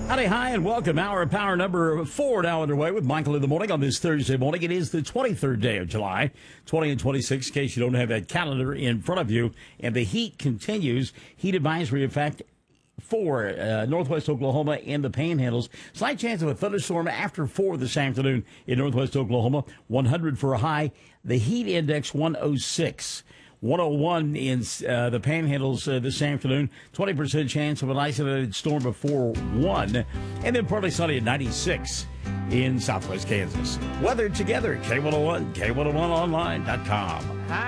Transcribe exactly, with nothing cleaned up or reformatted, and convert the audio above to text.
Howdy, hi, and welcome. Hour of Power number four now underway with Michael in the morning on this Thursday morning. It is the twenty-third day of July, twenty and twenty-six, in case you don't have that calendar in front of you. And the heat continues. Heat advisory effect for uh, northwest Oklahoma and the Panhandles. Slight chance of a thunderstorm after four this afternoon in northwest Oklahoma. one hundred for a high. The heat index one oh six. one oh one in uh, the Panhandles uh, this afternoon. twenty percent chance of an isolated storm before one. And then partly sunny at ninety-six in southwest Kansas. Weather together, K one oh one, K one oh one online dot com.